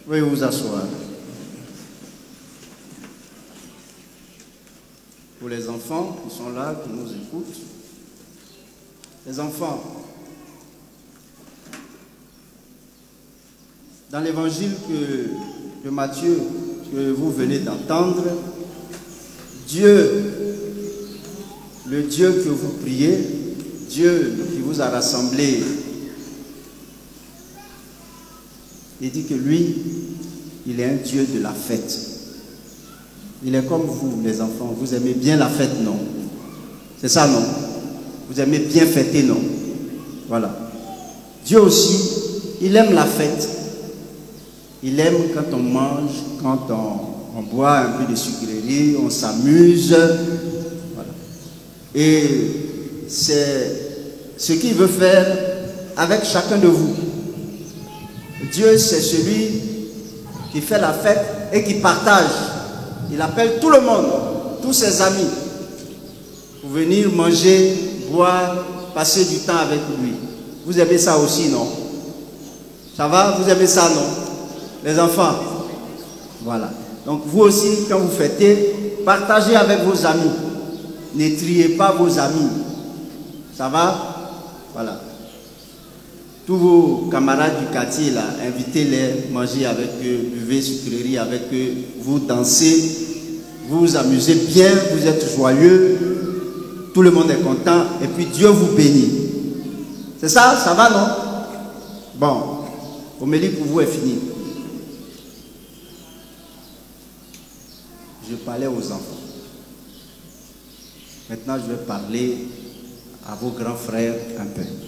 Veuillez vous asseoir. Pour les enfants qui sont là, qui nous écoutent, les enfants, dans l'évangile de Matthieu que vous venez d'entendre, Dieu, le Dieu que vous priez, Dieu qui vous a rassemblés, il dit que lui, il est un Dieu de la fête. Il est comme vous, les enfants. Vous aimez bien la fête, non? C'est ça, non? Vous aimez bien fêter, non? Voilà. Dieu aussi, il aime la fête. Il aime quand on mange, quand on boit un peu de sucrerie, on s'amuse. Voilà. Et c'est ce qu'il veut faire avec chacun de vous. Dieu, c'est celui qui fait la fête et qui partage. Il appelle tout le monde, tous ses amis, pour venir manger, boire, passer du temps avec lui. Vous aimez ça aussi, non? Ça va? Vous aimez ça, non? Les enfants? Voilà. Donc vous aussi, quand vous fêtez, partagez avec vos amis. Ne triez pas vos amis. Ça va? Voilà. Tous vos camarades du quartier, là, invitez-les, mangez avec eux, buvez sucrerie avec eux, vous dansez, vous vous amusez bien, vous êtes joyeux, tout le monde est content, et puis Dieu vous bénit. C'est ça? Ça va, non? Bon, homélie pour vous est finie. Je parlais aux enfants. Maintenant, je vais parler à vos grands frères un peu.